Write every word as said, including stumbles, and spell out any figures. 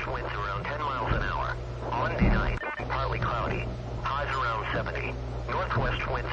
southwest winds around ten miles an hour. Monday night, partly cloudy. Highs around seventy. Northwest wind